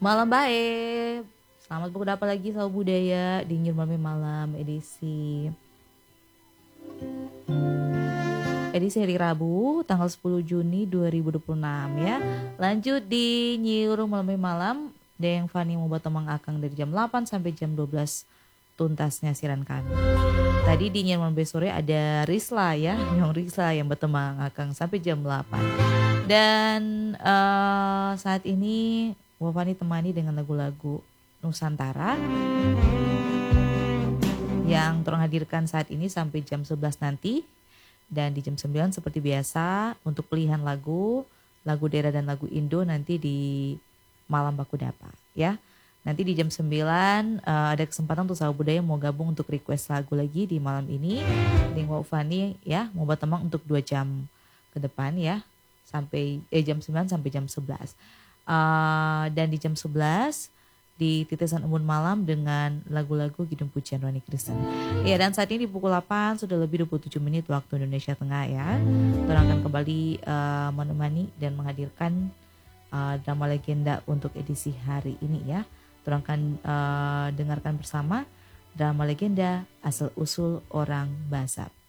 Malam baik. Selamat berkuda lagi Sahabat Budaya di Nyurmami Malam edisi hari Rabu tanggal 10 Juni 2026 ya. Lanjut di Nyiur Malam Deng Fani mau Temang Akang dari jam 8 sampai jam 12 tuntasnya siaran kami. Tadi di Nyiur Malam sore ada Risla ya, Nyong Risla yang bertemang Akang sampai jam 8. Dan saat ini Wafani temani dengan lagu-lagu Nusantara yang terang hadirkan saat ini sampai jam 11 nanti. Dan di jam 9 seperti biasa untuk pilihan lagu daerah dan lagu Indo nanti di Malam Baku Dapa ya. Nanti di jam 9 ada kesempatan untuk Sahabat Budaya mau gabung untuk request lagu lagi di malam ini. Dengan Wafani ya mau bertemang untuk 2 jam ke depan ya. Sampai jam 9 sampai jam 11. Dan di jam 11 di Titisan Embun Malam dengan lagu-lagu Kidung Pujian Roni Kristen. Ya, dan saat ini di pukul 8 sudah lebih 27 menit waktu Indonesia Tengah ya. Kita akan kembali menemani dan menghadirkan drama legenda untuk edisi hari ini ya. Kita akan dengarkan bersama drama legenda Asal Usul Orang Basak.